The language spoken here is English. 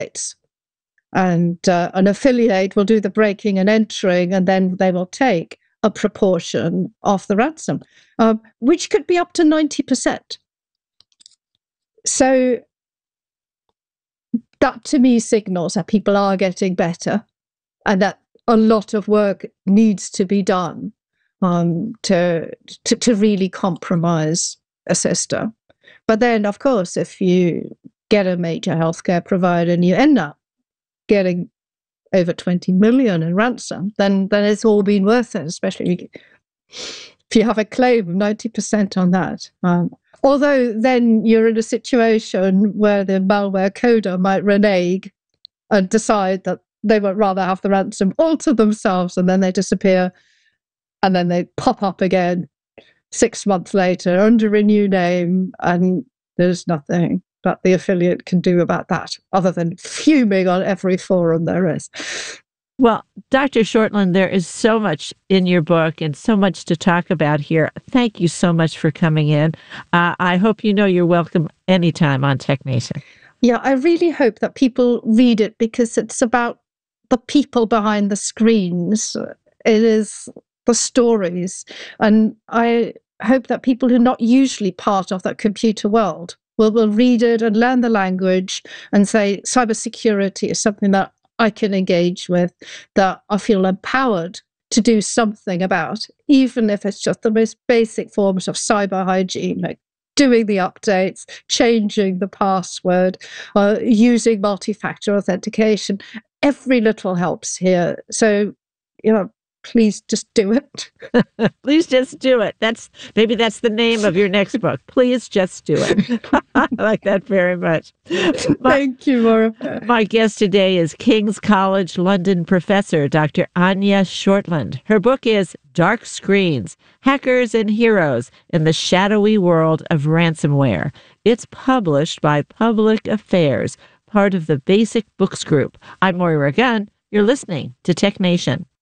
updates. And an affiliate will do the breaking and entering, and then they will take a proportion of the ransom, which could be up to 90%. So that to me signals that people are getting better and that a lot of work needs to be done to really compromise a system. But then, of course, if you get a major healthcare provider and you end up getting over 20 million in ransom, then it's all been worth it, especially if you have a claim of 90% on that. Although then you're in a situation where the malware coder might renege and decide that they would rather have the ransom all to themselves, and then they disappear, and then they pop up again 6 months later under a new name, and there's nothing that the affiliate can do about that other than fuming on every forum there is. Well, Dr. Shortland, there is so much in your book and so much to talk about here. Thank you so much for coming in. I hope you know you're welcome anytime on Tech Nation. Yeah, I really hope that people read it because it's about the people behind the screens. It is the stories. And I hope that people who are not usually part of that computer world will read it and learn the language and say cybersecurity is something that I can engage with, that I feel empowered to do something about, even if it's just the most basic forms of cyber hygiene, like doing the updates, changing the password, using multi-factor authentication. Every little helps here. So, please just do it. Please just do it. Maybe that's the name of your next book. Please just do it. I like that very much. Thank you, Maura. My guest today is King's College London professor, Dr. Anya Shortland. Her book is Dark Screens, Hackers and Heroes in the Shadowy World of Ransomware. It's published by Public Affairs, part of the Basic Books Group. I'm Moira Gunn. You're listening to Tech Nation.